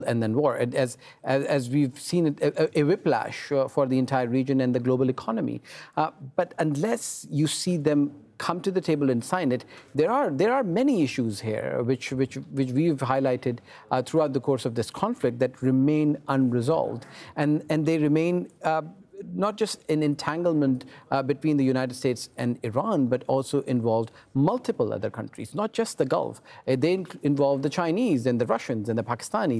and then war. And as we've seen it, a whiplash for the entire region and the global economy. But unless you see them come to the table and sign it, there are many issues here which we've highlighted throughout the course of this conflict that remain unresolved, and they remain not just an entanglement between the United States and Iran, but also involved multiple other countries, not just the Gulf. They involve the Chinese and the Russians and the Pakistanis.